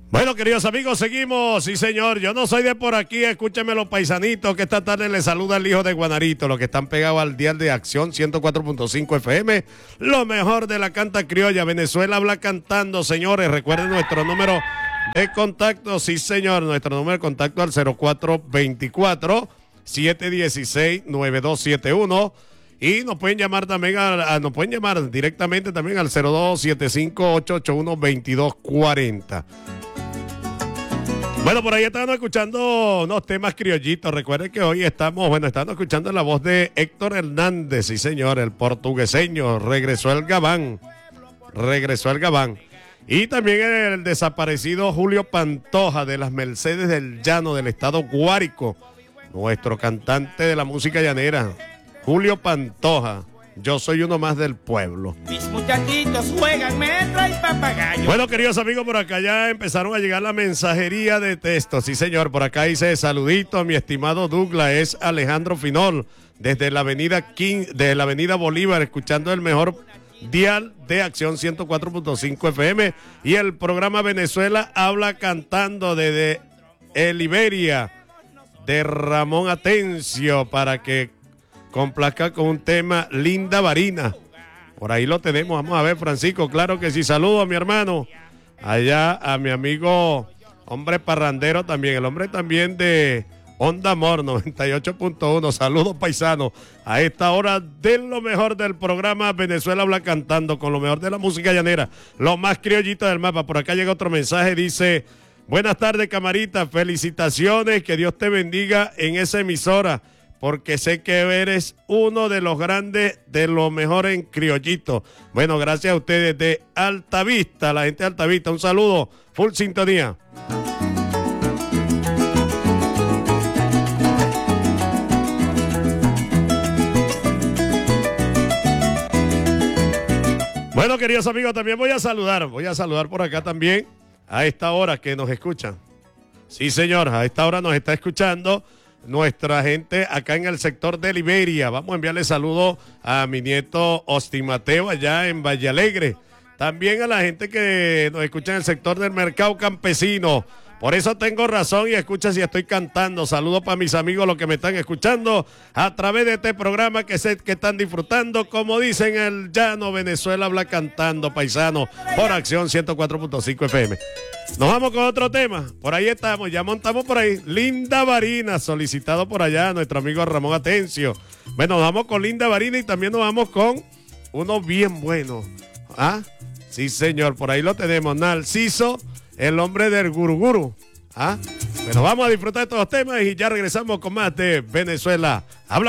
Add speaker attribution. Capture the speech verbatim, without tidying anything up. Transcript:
Speaker 1: Bueno, queridos amigos, seguimos. Sí, señor, yo no soy de por aquí. Escúcheme los paisanitos, que esta tarde les saluda el hijo de Guanarito, los que están pegados al dial de Acción ciento cuatro punto cinco F M. Lo mejor de la canta criolla. Venezuela habla cantando, señores. Recuerden nuestro número de contacto. Sí, señor, nuestro número de contacto al cero cuatro veinticuatro, siete dieciséis, nueve dos siete uno. Y nos pueden llamar también, a, a, nos pueden llamar directamente también al cero dos siete cinco, ocho ocho uno, dos dos cuatro cero. Bueno, por ahí estamos escuchando unos temas criollitos. Recuerden que hoy estamos, bueno, estamos escuchando la voz de Héctor Hernández, sí señor, el portugueseño. Regresó el Gabán, regresó el Gabán. Y también el desaparecido Julio Pantoja de las Mercedes del Llano del estado Guárico, nuestro cantante de la música llanera. Julio Pantoja, yo soy uno más del pueblo.
Speaker 2: Mis muchachitos juegan metra y papagayo.
Speaker 1: Bueno, queridos amigos, por acá ya empezaron a llegar la mensajería de texto. Sí, señor, por acá dice saludito a mi estimado Douglas, es Alejandro Finol, desde la avenida King, de la avenida Bolívar, escuchando el mejor dial de Acción ciento cuatro punto cinco F M y el programa Venezuela habla cantando desde el Iberia de Ramón Atencio para que complazca con un tema Linda Varina. Por ahí lo tenemos, vamos a ver, Francisco, claro que sí. Saludo a mi hermano, allá a mi amigo, hombre parrandero también, el hombre también de Onda Amor noventa y ocho punto uno. Saludos paisanos, a esta hora de lo mejor del programa Venezuela habla cantando, con lo mejor de la música llanera, lo más criollito del mapa. Por acá llega otro mensaje, dice: buenas tardes, camarita, felicitaciones, que Dios te bendiga en esa emisora, porque sé que eres uno de los grandes, de los mejores en criollito. Bueno, gracias a ustedes de Altavista, la gente de Altavista, un saludo, full sintonía. Bueno, queridos amigos, también voy a saludar, voy a saludar por acá también a esta hora que nos escuchan. Sí, señor, a esta hora nos está escuchando nuestra gente acá en el sector de Liberia. Vamos a enviarle saludos a mi nieto Austin Mateo allá en Valle Alegre. También a la gente que nos escucha en el sector del mercado campesino. Por eso tengo razón y escucha si estoy cantando. Saludos para mis amigos, los que me están escuchando a través de este programa que sé que están disfrutando. Como dicen el llano, Venezuela habla cantando, paisano, por Acción ciento cuatro punto cinco F M. Nos vamos con otro tema. Por ahí estamos, ya montamos por ahí. Linda Varina, solicitado por allá nuestro amigo Ramón Atencio. Bueno, nos vamos con Linda Varina y también nos vamos con uno bien bueno. ¿Ah? Sí, señor, por ahí lo tenemos. Narciso, el hombre del guruguru. ¿Ah? Bueno, vamos a disfrutar de estos temas y ya regresamos con más de Venezuela Habla